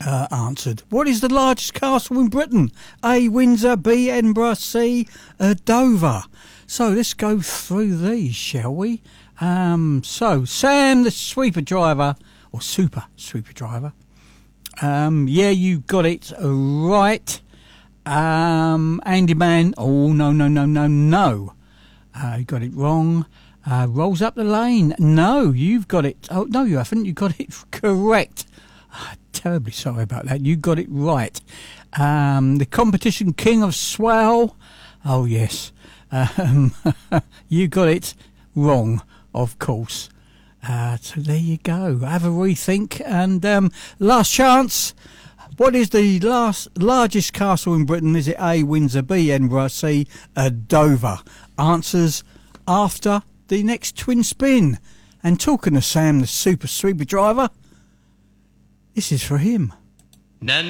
answered. What is the largest castle in Britain? A, Windsor, B, Edinburgh, C, Dover. So let's go through these, shall we? So Sam, the sweeper driver, or super sweeper driver. Yeah, you got it right. Andy Man, oh, no. You got it wrong. Rolls up the lane. No, you've got it. Oh, no, you haven't. You got it correct. Terribly sorry about that. You got it right. The competition king of Swale. Oh, yes. You got it wrong, of course. So there you go. Have a rethink. And last chance. What is the largest castle in Britain? Is it A, Windsor, B, Edinburgh, C, Dover? Answers after the next twin spin. And talking to Sam, the super sweeper driver, this is for him.